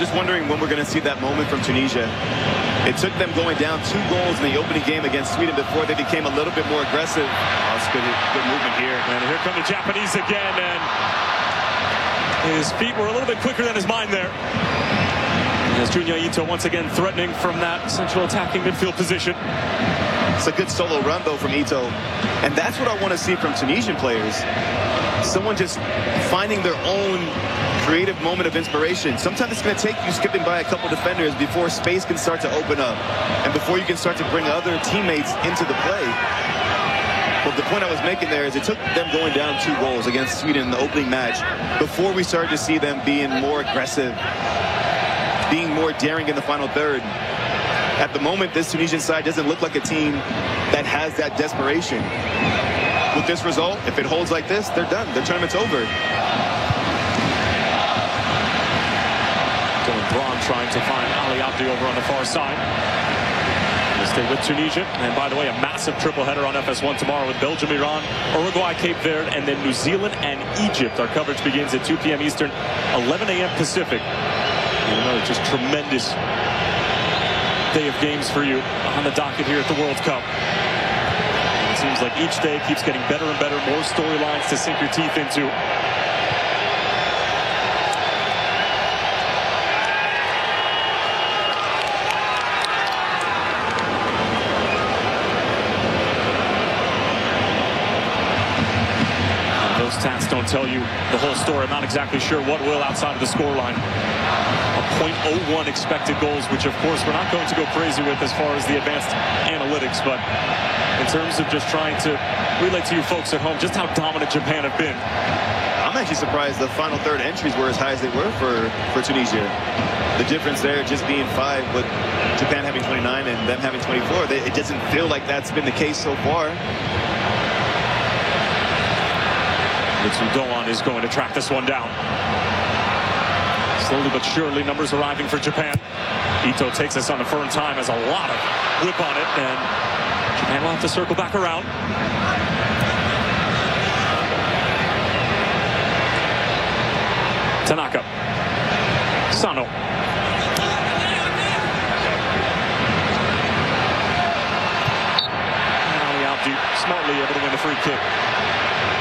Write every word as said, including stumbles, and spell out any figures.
just wondering when we're going to see that moment from Tunisia. It took them going down two goals in the opening game against Sweden before they became a little bit more aggressive. Oh, that's good, good movement here. And here come the Japanese again, and his feet were a little bit quicker than his mind there. As Junya Ito once again threatening from that central attacking midfield position. It's a good solo run, though, from Ito. And that's what I want to see from Tunisian players. Someone just finding their own creative moment of inspiration. Sometimes it's going to take you skipping by a couple defenders before space can start to open up and before you can start to bring other teammates into the play. But the point I was making there is it took them going down two goals against Sweden in the opening match before we started to see them being more aggressive, being more daring in the final third. At the moment, this Tunisian side doesn't look like a team that has that desperation. With this result, if it holds like this, they're done. The tournament's over. Dylan Braun trying to find Ali Abdi over on the far side. They stay with Tunisia. And by the way, a massive triple header on F S one tomorrow with Belgium, Iran, Uruguay, Cape Verde, and then New Zealand and Egypt. Our coverage begins at two p m Eastern, eleven a m Pacific. And another just tremendous day of games for you on the docket here at the World Cup. It seems like each day keeps getting better and better, more storylines to sink your teeth into. And those stats don't tell you the whole story. I'm not exactly sure what will outside of the scoreline. point oh one expected goals, which of course we're not going to go crazy with as far as the advanced analytics, but in terms of just trying to relate to you folks at home just how dominant Japan have been. I'm actually surprised the final third entries were as high as they were for, for Tunisia. The difference there just being five, with Japan having twenty-nine and them having twenty-four. They, it doesn't feel like that's been the case so far. Mitsu Doan is going to track this one down. Slowly but surely, numbers arriving for Japan. Ito takes us on a firm time, has a lot of whip on it, and Japan will have to circle back around. Tanaka. Sano. Ali Abdi smartly able to win the free kick.